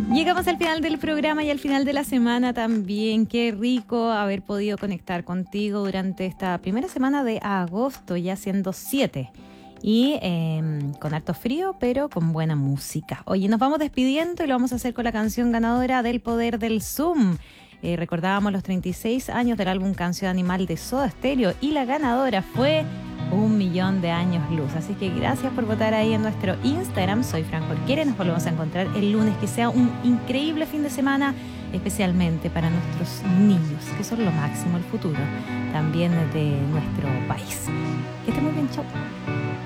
Llegamos al final del programa y al final de la semana también. Qué rico haber podido conectar contigo durante esta primera semana de agosto, ya siendo 7. Y con harto frío, pero con buena música. Oye, nos vamos despidiendo y lo vamos a hacer con la canción ganadora del Poder del Zoom. Recordábamos los 36 años del álbum Canción Animal de Soda Stereo y la ganadora fue 1.000.000 de años luz. Así que gracias por votar ahí en nuestro Instagram. Soy Fran Jorquera. Nos volvemos a encontrar el lunes. Que sea un increíble fin de semana, especialmente para nuestros niños, que son lo máximo, el futuro también de nuestro país. Que esté muy bien, chao.